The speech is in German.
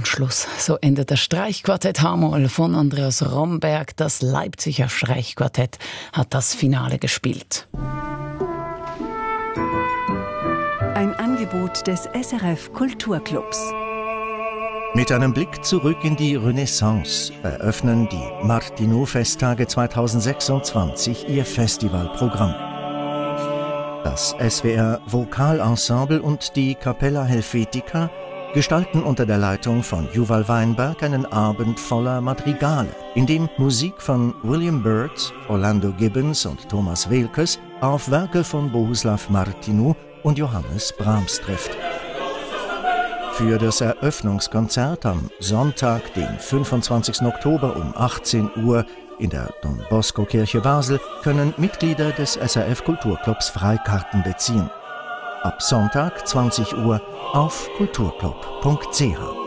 Schluss. So endet das Streichquartett H-Moll von Andreas Romberg. Das Leipziger Streichquartett hat das Finale gespielt. Ein Angebot des SRF Kulturclubs. Mit einem Blick zurück in die Renaissance eröffnen die Martineau-Festtage 2026 ihr Festivalprogramm. Das SWR Vokalensemble und die Capella Helvetica gestalten unter der Leitung von Juval Weinberg einen Abend voller Madrigale, in dem Musik von William Byrd, Orlando Gibbons und Thomas Weelkes auf Werke von Bohuslav Martineau und Johannes Brahms trifft. Für das Eröffnungskonzert am Sonntag, den 25. Oktober um 18 Uhr in der Don Bosco Kirche Basel, können Mitglieder des SRF Kulturclubs Freikarten beziehen. Ab Sonntag 20 Uhr auf kulturclub.ch.